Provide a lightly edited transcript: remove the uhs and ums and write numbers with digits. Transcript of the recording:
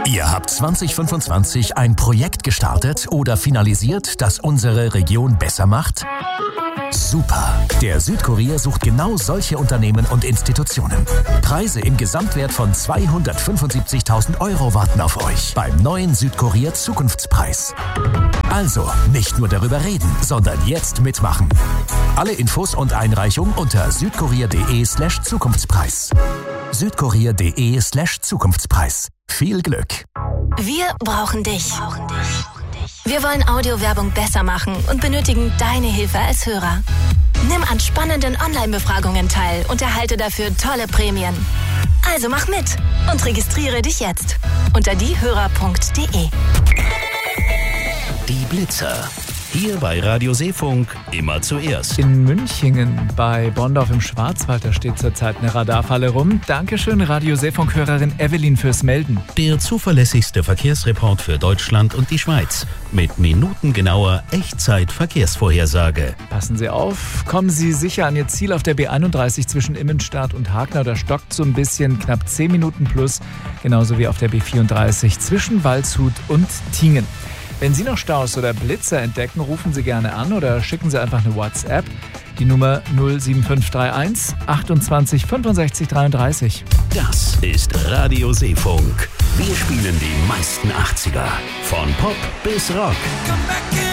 Ihr habt 2025 ein Projekt gestartet oder finalisiert, das unsere Region besser macht? Super! Der Südkurier sucht genau solche Unternehmen und Institutionen. Preise im Gesamtwert von 275.000 € warten auf euch beim neuen Südkurier Zukunftspreis. Also, nicht nur darüber reden, sondern jetzt mitmachen. Alle Infos und Einreichung unter südkurier.de/Zukunftspreis. südkurier.de/Zukunftspreis. Viel Glück! Wir brauchen dich. Wir wollen Audiowerbung besser machen und benötigen deine Hilfe als Hörer. Nimm an spannenden Online-Befragungen teil und erhalte dafür tolle Prämien. Also mach mit und registriere dich jetzt unter diehörer.de. Die Blitzer. Hier bei Radio Seefunk immer zuerst. In Münchingen bei Bonndorf im Schwarzwald, da steht zurzeit eine Radarfalle rum. Dankeschön, Radio Seefunk-Hörerin Evelyn, fürs Melden. Der zuverlässigste Verkehrsreport für Deutschland und die Schweiz. Mit minutengenauer Echtzeit-Verkehrsvorhersage. Passen Sie auf, kommen Sie sicher an Ihr Ziel auf der B31 zwischen Immenstadt und Hagnau. Da stockt so ein bisschen, knapp 10 Minuten plus. Genauso wie auf der B34 zwischen Waldshut und Tingen. Wenn Sie noch Staus oder Blitzer entdecken, rufen Sie gerne an oder schicken Sie einfach eine WhatsApp. Die Nummer 07531 28 65 33. Das ist Radio Seefunk. Wir spielen die meisten 80er. Von Pop bis Rock.